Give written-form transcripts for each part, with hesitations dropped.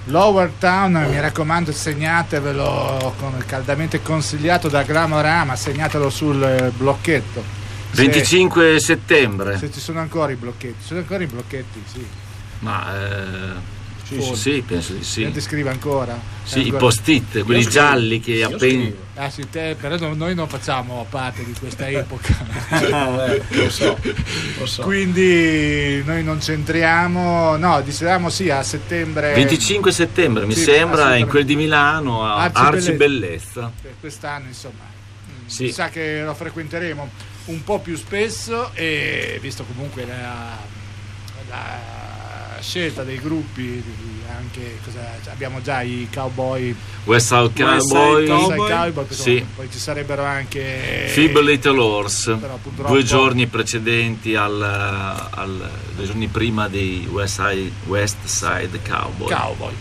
Lower Town, mi raccomando, segnatevelo, caldamente consigliato da Glamorama, segnatelo sul blocchetto. 25 settembre. Se ci sono ancora i blocchetti, sì. Ma Sì, penso di sì. La gente scrive ancora. Sì, i post-it, quelli gialli che appena. Ah sì, però noi non facciamo parte di questa epoca. Lo so. Quindi noi non c'entriamo. No, dicevamo sì, a settembre. 25 settembre mi Sì, sembra, in quel di Milano a Arcibellezza. Quest'anno insomma. Sì. Mi sa che lo frequenteremo un po' più spesso, e visto comunque la scelta dei gruppi, anche abbiamo già i Cowboy, West Side Cowboy, sì. Poi ci sarebbero anche Feeble Little Horse, però purtroppo 2 giorni precedenti 2 giorni prima dei West Side Cowboy.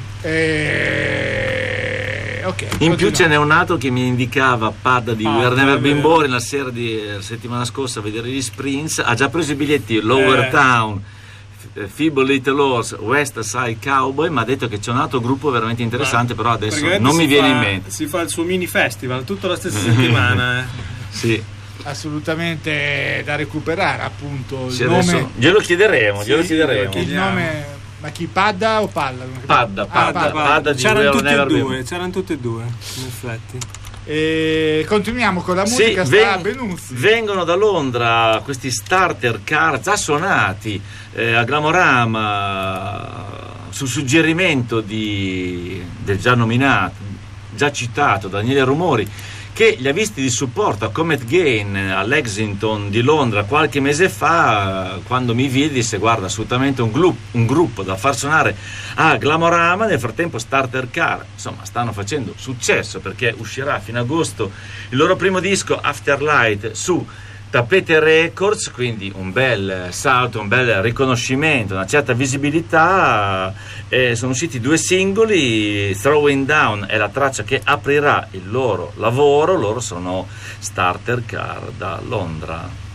Okay, in più ce n'è un altro che mi indicava Padda di We're Never Been Born la sera di settimana scorsa a vedere gli Sprints, ha già preso i biglietti Lower Town, Feeble Little Horse, West Side Cowboy, ma ha detto che c'è un altro gruppo veramente interessante, però adesso non mi viene in mente. Si fa il suo mini festival tutta la stessa settimana. Sì, assolutamente da recuperare, appunto. Sì, adesso glielo chiederemo. Il nome, ma chi, Padda o Palla? Padda di c'erano tutte e due, in effetti. E continuiamo con la musica. Vengono da Londra questi starter car già suonati a Glamorama su suggerimento del già nominato, già citato Daniele Rumori, che li ha visti di supporto a Comet Gain a Lexington di Londra qualche mese fa, quando mi vide disse: guarda, assolutamente un gruppo da far suonare a Glamorama. Nel frattempo Starter Car insomma stanno facendo successo, perché uscirà fino agosto il loro primo disco Afterlight su Tapete Records, quindi un bel salto, un bel riconoscimento, una certa visibilità. Sono usciti 2 singoli, Throwing Down è la traccia che aprirà il loro lavoro. Loro sono Starter Car da Londra.